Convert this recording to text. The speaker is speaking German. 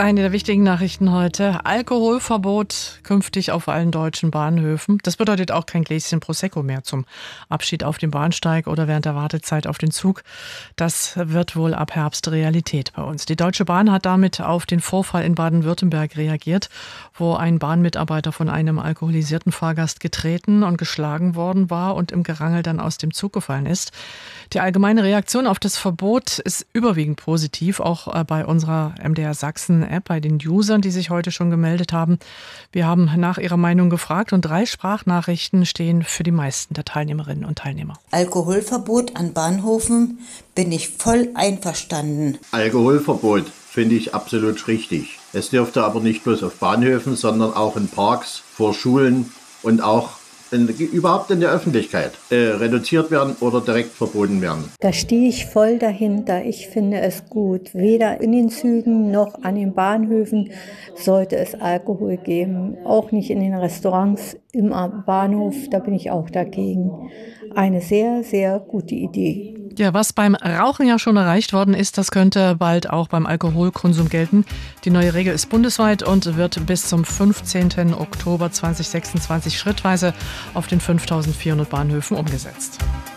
Eine der wichtigen Nachrichten heute: Alkoholverbot künftig auf allen deutschen Bahnhöfen. Das bedeutet auch kein Gläschen Prosecco mehr zum Abschied auf dem Bahnsteig oder während der Wartezeit auf den Zug. Das wird wohl ab Herbst Realität bei uns. Die Deutsche Bahn hat damit auf den Vorfall in Baden-Württemberg reagiert, wo ein Bahnmitarbeiter von einem alkoholisierten Fahrgast getreten und geschlagen worden war und im Gerangel dann aus dem Zug gefallen ist. Die allgemeine Reaktion auf das Verbot ist überwiegend positiv, auch bei unserer MDR Sachsen-App, bei den Usern, die sich heute schon gemeldet haben. Wir haben nach ihrer Meinung gefragt und 3 Sprachnachrichten stehen für die meisten der Teilnehmerinnen und Teilnehmer. Alkoholverbot an Bahnhöfen bin ich voll einverstanden. Alkoholverbot finde ich absolut richtig. Es dürfte aber nicht bloß auf Bahnhöfen, sondern auch in Parks, vor Schulen und auch überhaupt in der Öffentlichkeit reduziert werden oder direkt verboten werden. Da stehe ich voll dahinter. Ich finde es gut. Weder in den Zügen noch an den Bahnhöfen sollte es Alkohol geben. Auch nicht in den Restaurants im Bahnhof. Da bin ich auch dagegen. Eine sehr, sehr gute Idee. Ja, was beim Rauchen ja schon erreicht worden ist, das könnte bald auch beim Alkoholkonsum gelten. Die neue Regel ist bundesweit und wird bis zum 15. Oktober 2026 schrittweise auf den 5.400 Bahnhöfen umgesetzt.